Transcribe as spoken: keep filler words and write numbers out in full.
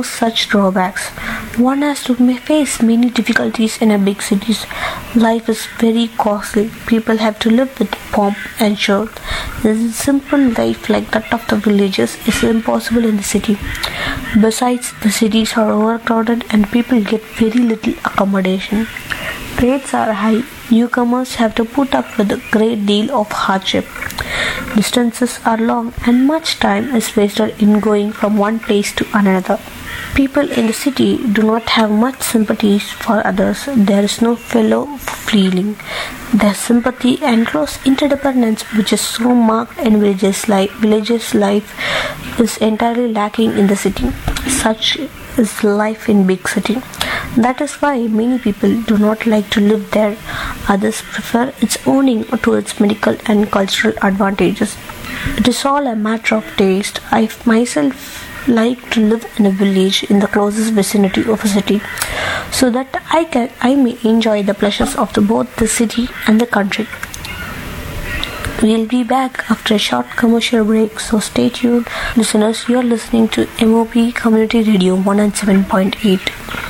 no such drawbacks. One has to ma- face many difficulties in a big cities. Life is very costly. People have to live with pomp and show. The simple life like that of the villages is impossible in the city. Besides, the cities are overcrowded and people get very little accommodation. Rates are high. Newcomers have to put up with a great deal of hardship. Distances are long and much time is wasted in going from one place to another. People in the city do not have much sympathies for others. There is no fellow feeling. Their sympathy and close interdependence, which is so marked in villages life, villages life, is entirely lacking in the city. Such is life in big city. That is why many people do not like to live there. Others prefer its owning to its medical and cultural advantages. It is all a matter of taste. I myself like to live in a village in the closest vicinity of a city, so that I can I may enjoy the pleasures of the, both the city and the country. We'll be back after a short commercial break, so stay tuned. Listeners, you're listening to M O P Community Radio one oh seven point eight.